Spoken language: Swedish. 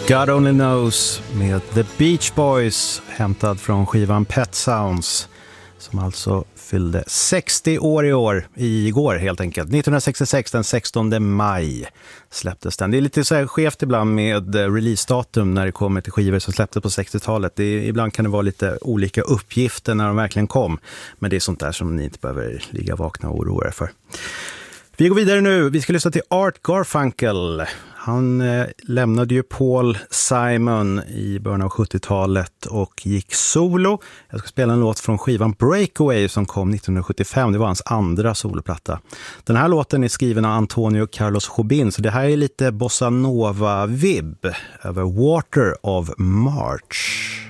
God Only Knows med The Beach Boys, hämtad från skivan Pet Sounds, som alltså fyllde 60 år igår helt enkelt. 1966, den 16 maj släpptes den. Det är lite så här skevt ibland med releasedatum när det kommer till skivor som släpptes på 60-talet. Ibland kan det vara lite olika uppgifter när de verkligen kom. Men det är sånt där som ni inte behöver ligga vakna och oroa er för. Vi går vidare nu. Vi ska lyssna till Art Garfunkel. Han lämnade ju Paul Simon i början av 70-talet och gick solo. Jag ska spela en låt från skivan Breakaway som kom 1975. Det var hans andra soloplatta. Den här låten är skriven av Antonio Carlos Jobim, så det här är lite bossa nova-vibb över Water of March.